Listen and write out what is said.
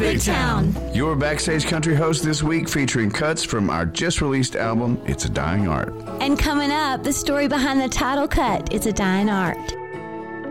Big Town. Your Backstage Country host this week, featuring cuts from our just-released album, It's a Dying Art. And coming up, the story behind the title cut, It's a Dying Art.